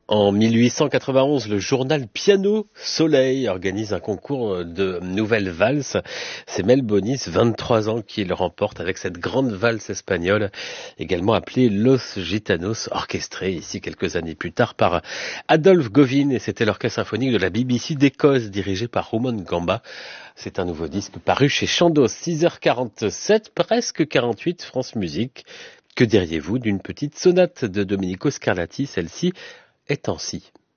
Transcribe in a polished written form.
En 1891, le journal Piano Soleil organise un concours de nouvelles valses. C'est Mel Bonis, 23 ans, qui le remporte avec cette grande valse espagnole, également appelée Los Gitanos, orchestrée ici quelques années plus tard par Adolphe Govin, et c'était l'orchestre symphonique de la BBC d'Écosse, dirigé par Rumon Gamba. C'est un nouveau disque paru chez Chandos, 6h47, presque 48, France Musique. Que diriez-vous d'une petite sonate de Domenico Scarlatti, celle-ci est en si.